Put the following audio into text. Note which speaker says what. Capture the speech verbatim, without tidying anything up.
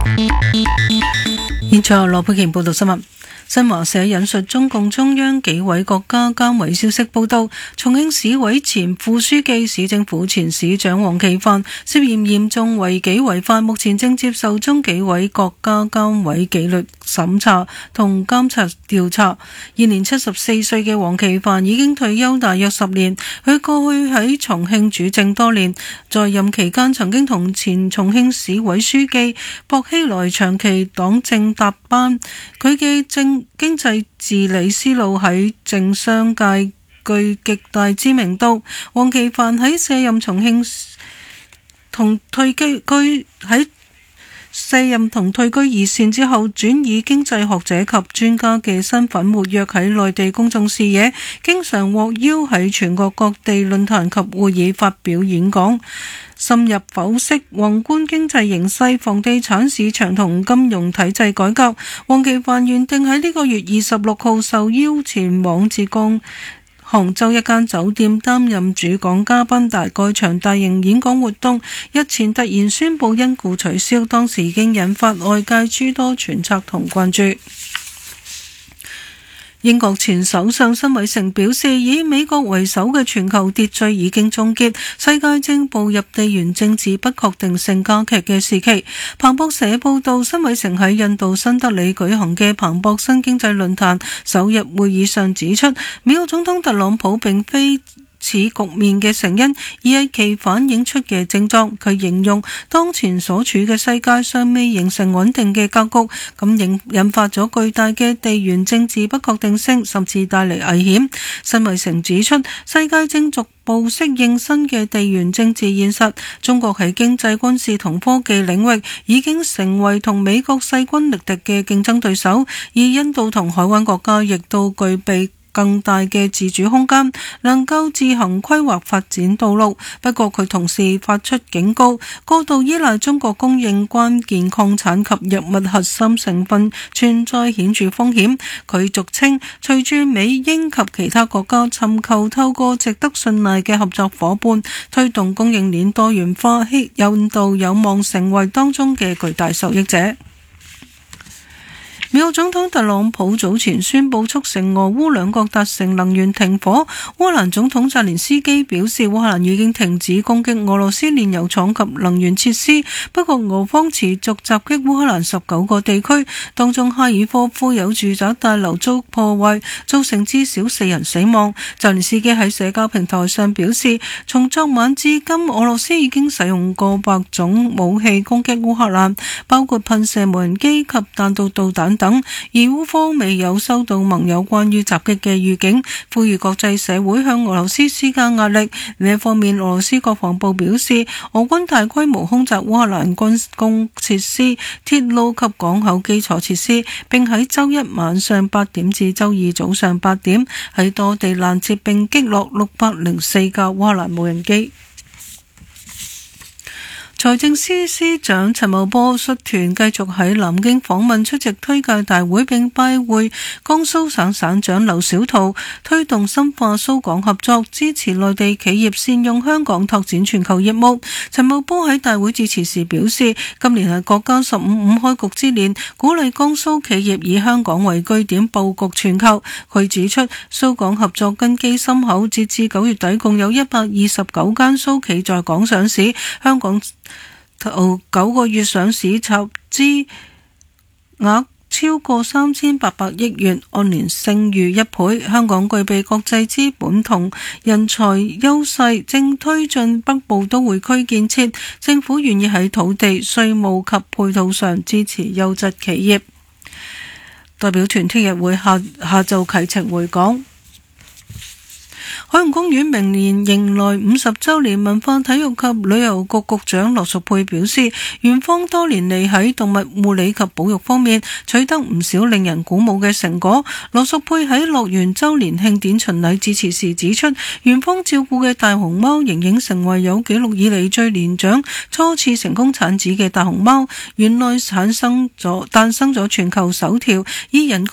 Speaker 1: 現在羅佩琪報道新聞。新華社引述中共中央紀委國家監委消息報道，重慶市委前副書記、市政府前市長黃奇帆涉嫌嚴重違紀違法，目前正接受中紀委國家監委紀律審查同監察調查。現年七十四歲嘅黃奇帆已經退休大約十年，佢過去喺重慶主政多年，在任期間曾經同前重慶市委書記薄熙來長期黨政搭班，佢嘅政經濟治理思路喺政商界具極大知名度。黃奇帆喺卸任重慶同退居居喺卸任同退居二線之後，轉以經濟學者及專家嘅身份活躍喺內地公眾視野，經常獲邀喺全國各地論壇及會議發表演講，深入剖析宏觀經濟形勢、房地產市場同金融體制改革。黃奇帆原定喺呢個月二十六號受邀前往浙江杭州一間酒店擔任主講嘉賓，但該場大型演講活動日前突然宣布因故取消，當時已經引發外界諸多揣測同關注。英國前首相辛偉誠表示，以美國為首嘅全球秩序已經終結，世界正步入地緣政治不確定性加劇嘅時期。彭博社報道，辛偉誠喺印度新德里舉行嘅彭博新經濟論壇首日會議上指出，美國總統特朗普並非此局面嘅成因，而係其反映出嘅症狀。佢形容當前所處嘅世界尚未形成穩定嘅格局，咁引引發咗巨大嘅地緣政治不確定性，甚至帶嚟危險。辛偉誠指出，世界正逐步適應新嘅地緣政治現實，中國喺經濟、軍事同科技領域已經成為同美國勢均力敵嘅競爭對手，而印度同海灣國家亦都具備更大嘅自主空間，能夠自行規劃發展道路。不過佢同時發出警告，過度依賴中國供應關鍵礦產及藥物核心成分存在顯著風險。佢俗稱，隨住美英及其他國家尋求透過值得信賴嘅合作夥伴推動供應鏈多元化，印度有望成為當中嘅巨大受益者。美國總統特朗普早前宣布促成俄烏兩國達成能源停火。烏克蘭總統澤連斯基表示，烏克蘭已經停止攻擊俄羅斯煉油廠及能源設施，不過俄方持續襲擊烏克蘭十九個地區，當中哈爾科夫有住宅大樓遭破壞，造成至少四人死亡。澤連斯基喺社交平台上表示，從昨晚至今，俄羅斯已經使用過百種武器攻擊烏克蘭，包括噴射無人機及彈道導彈等，而烏方未有收到盟友關於襲擊嘅預警，呼籲國際社會向俄羅斯施加壓力。另一方面，俄羅斯國防部表示，俄軍大規模空襲烏克蘭軍工設施、鐵路及港口基礎設施，並喺周一晚上八點至周二早上八點喺多地攔截並擊落六百零四架烏克蘭無人機。財政司司長陳茂波率團繼續喺南京訪問，出席推介大會並拜會江蘇省省長劉小濤，推動深化蘇港合作，支持內地企業善用香港拓展全球業務。陳茂波喺大會致辭時表示，今年係國家十五五開局之年，鼓勵江蘇企業以香港為據點佈局全球。佢指出，蘇港合作根基深厚，截至九月底共有一百二十九間蘇企在港上市，香港頭九個月上市集資額超過三千八百億元，按年升逾一倍。香港具備國際資本同人才優勢，正推進北部都會區建設。政府願意喺土地、稅務及配套上支持優質企業。代表團聽日會下下晝啟程回港。海洋公園明年迎來五十周年，文化體育及旅遊局局長羅淑佩表示，園方多年嚟喺動物護理及保育方面取得唔少令人鼓舞嘅成果。羅淑佩喺樂園周年慶典巡禮致辭時指出，園方照顧嘅大熊貓盈盈成為有紀錄以嚟最年長、初次成功產子嘅大熊貓，園內產生咗誕生咗全球首條以人